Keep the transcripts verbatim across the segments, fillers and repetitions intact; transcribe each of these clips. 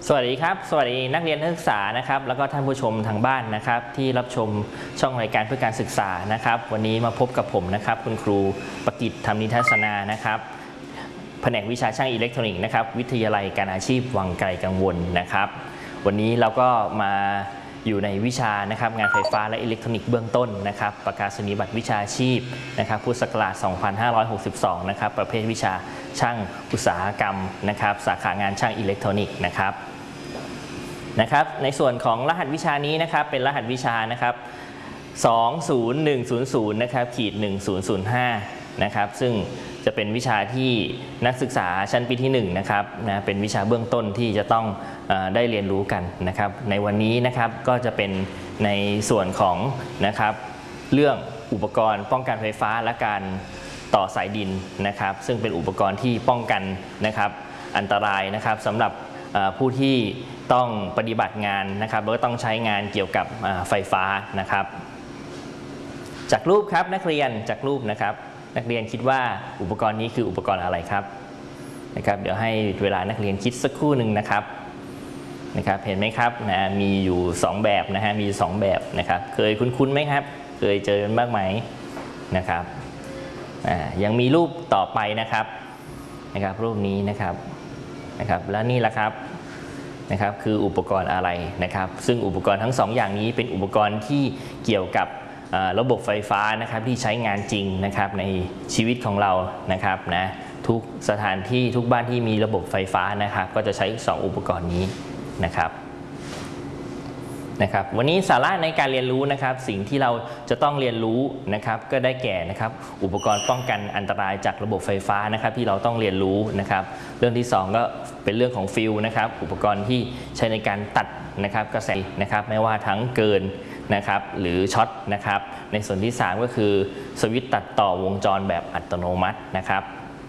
สวัสดีครับสวัสดีนักเรียนนักศึกษานะครับแล้วก็ท่านผู้ชมทางบ้านนะครับที่รับชมช่องรายการเพื่อการศึกษานะครับวันนี้มาพบกับผมนะครับคุณครูประกิตธรรมนิทัศนานะครับแผนกวิชาช่างอิเล็กทรอนิกส์นะครับวิทยาลัยการอาชีพวังไกลกังวลนะครับวันนี้เราก็มาอยู่ในวิชานะครับงานไฟฟ้าและอิเล็กทรอนิกส์เบื้องต้นนะครับประกาศนียบัตรวิชาชีพนะครับพุทธศักราชสองพันห้าร้อยหกสิบสองนะครับประเภทวิชาช่างอุตสาหกรรมนะครับสาขางานช่างอิเล็กทรอนิกส์นะครับนะครับในส่วนของรหัสวิชานี้นะครับเป็นรหัสวิชานะครับสอง ศูนย์ หนึ่ง ศูนย์ ศูนย์นะครับขีดหนึ่ง ศูนย์ ศูนย์ ห้านะครับซึ่งจะเป็นวิชาที่นักศึกษาชั้นปีที่หนึ่งนะครับนะเป็นวิชาเบื้องต้นที่จะต้องเอ่อได้เรียนรู้กันนะครับในวันนี้นะครับก็จะเป็นในส่วนของนะครับเรื่องอุปกรณ์ป้องกันไฟฟ้าและการต่อสายดินนะครับซึ่งเป็นอุปกรณ์ที่ป้องกันนะครับอันตรายนะครับสำหรับผู้ที่ต้องปฏิบัติงานนะครับแล้วก็ต้องใช้งานเกี่ยวกับไฟฟ้านะครับจากรูปครับนักเรียนจากรูปนะครับนักเรียนคิดว่าอุปกรณ์นี้คืออุปกรณ์อะไรครับนะครับเดี๋ยวให้เวลานักเรียนคิดสักครู่หนึ่งนะครับนะครับเห็นไหมครับนะมีอยู่สองแบบนะฮะมีสองแบบนะครับเคยคุ้นๆไหมครับเคยเจอกันบ้างไหมนะครับอ่ายังมีรูปต่อไปนะครับนะครับรูปนี้นะครับนะครับแล้วนี่แหละครับนะครับคืออุปกรณ์อะไรนะครับซึ่งอุปกรณ์ทั้งสองอย่างนี้เป็นอุปกรณ์ที่เกี่ยวกับระบบไฟฟ้านะครับที่ใช้งานจริงนะครับในชีวิตของเรานะครับนะทุกสถานที่ทุกบ้านที่มีระบบไฟฟ้านะครับก็จะใช้สองอุปกรณ์นี้นะครับนะครับวันนี้สาระในการเรียนรู้นะครับสิ่งที่เราจะต้องเรียนรู้นะครับก็ได้แก่นะครับอุปกรณ์ป้องกันอันตรายจากระบบไฟฟ้านะครับที่เราต้องเรียนรู้นะครับเรื่องที่สองก็เป็นเรื่องของฟิลนะครับอุปกรณ์ที่ใช้ในการตัดนะครับกระแสนะครับไม่ว่าทั้งเกินนะครับหรือช็อตนะครับในส่วนที่สามก็คือสวิตช์ตัดต่อวงจรแบบอัตโนมัตินะครับ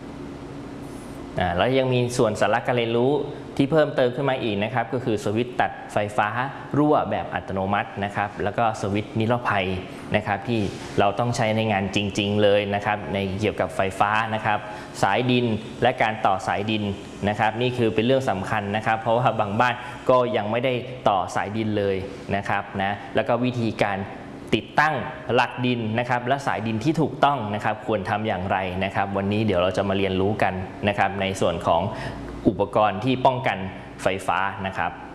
แล้วยังมีส่วนสาระการเรียนรู้ที่เพิ่มเติมขึ้นมาอีกนะครับก็คือสวิตช์ตัดไฟฟ้ารั่วแบบอัตโนมัตินะครับแล้วก็สวิตช์นิรภัยนะครับที่เราต้องใช้ในงานจริงๆเลยนะครับในเกี่ยวกับไฟฟ้านะครับสายดินและการต่อสายดินนะครับนี่คือเป็นเรื่องสำคัญนะครับเพราะว่าบางบ้านก็ยังไม่ได้ต่อสายดินเลยนะครับนะแล้วก็วิธีการติดตั้งหลักดินนะครับและสายดินที่ถูกต้องนะครับควรทำอย่างไรนะครับวันนี้เดี๋ยวเราจะมาเรียนรู้กันนะครับในส่วนของอุปกรณ์ที่ป้องกันไฟฟ้านะครับ